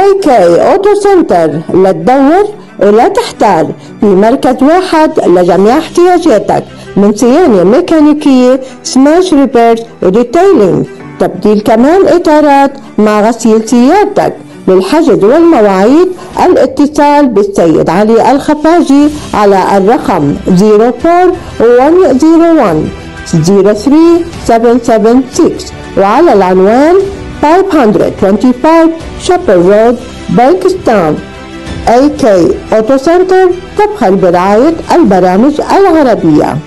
AK أوتو سنتر، لا تدور ولا تحتار، في مركز واحد لجميع احتياجاتك من صيانة ميكانيكية، سماش ريبيرز وديتيلينج، تبديل كمان إطارات مع غسيل سيارتك. للحجز والمواعيد الاتصال بالسيد علي الخفاجي على الرقم 04101 03776 وعلى العنوان 525 شابر رود، بانكستاون. AK أوتو سنتر تبخل برعاية البرامج العربية.